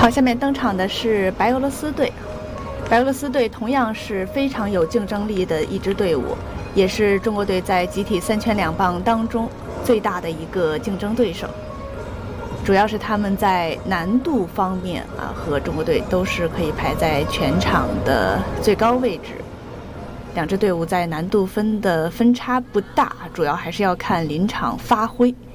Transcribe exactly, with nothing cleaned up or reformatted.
好，下面登场的是白俄罗斯队。白俄罗斯队同样是非常有竞争力的一支队伍，也是中国队在集体三圈两棒当中最大的一个竞争对手。主要是他们在难度方面啊，和中国队都是可以排在全场的最高位置。两支队伍在难度分的分差不大，主要还是要看临场发挥。